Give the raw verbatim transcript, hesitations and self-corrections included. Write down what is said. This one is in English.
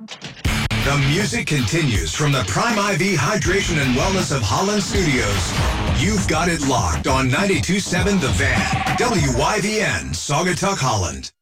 The music continues from the Prime I V Hydration and Wellness of Holland Studios. You've got it locked on ninety-two point seven The Van, W Y V N, Saugatuck, Holland.